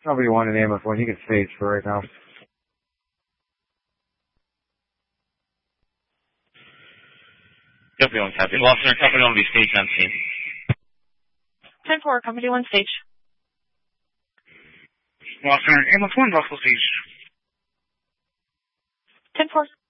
Company 1 and ambulance 1, you can stage for right now. Company 1, Captain. Officer, Company 1 will be staged on scene. 10-4, Company 1 stage. Officer, ambulance 1, Russell stage. 10-4.